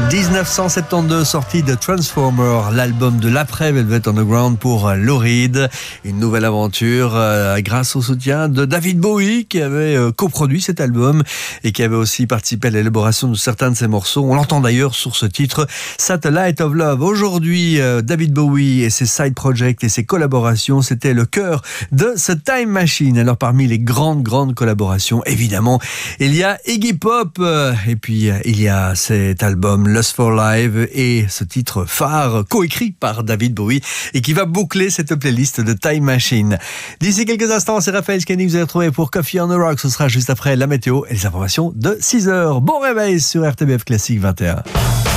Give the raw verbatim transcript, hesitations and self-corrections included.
dix-neuf cent soixante-douze, sortie de Transformer, l'album de l'après Velvet Underground pour Lou Reed. Une nouvelle aventure euh, grâce au soutien de David Bowie qui avait euh, coproduit cet album et qui avait aussi participé à l'élaboration de certains de ses morceaux. On l'entend d'ailleurs sur ce titre, Satellite of Love. Aujourd'hui, euh, David Bowie et ses side projects et ses collaborations, c'était le cœur de ce Time Machine. Alors parmi les grandes, grandes collaborations, évidemment, il y a Iggy Pop euh, et puis euh, il y a cet album Lust for Life et ce titre phare coécrit par David Bowie et qui va boucler cette playlist de Time Machine. D'ici quelques instants, c'est Raphaël Scanny que vous allez retrouver pour Coffee on the Rock. Ce sera juste après la météo et les informations de six heures. Bon réveil sur R T B F Classique vingt et un.